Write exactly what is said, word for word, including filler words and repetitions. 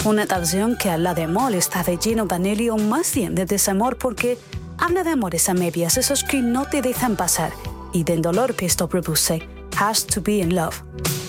Una canción que habla de amor está de Gino Vanelli o más bien de desamor porque habla de amores a medias, esos que no te dejan pasar, y del dolor que esto produce. Has to be in love.